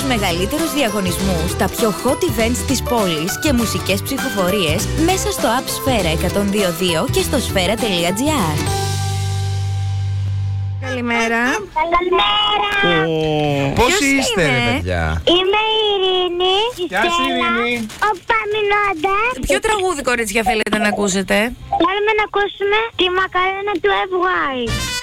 μεγαλύτερους διαγωνισμούς, τα πιο hot events της πόλης και μουσικές ψηφοφορίες μέσα στο App Sfera 102.2 και στο sfera.gr. Καλημέρα. Καλημέρα. Πώς είστε, ρε παιδιά? Είμαι η Ειρήνη. Γεια σου, Ειρήνη. Ο Παμινώντας. Ποιο τραγούδι, κορίτσια, θέλετε να ακούσετε? Θέλουμε να ακούσουμε τη Μακαρένα του FY.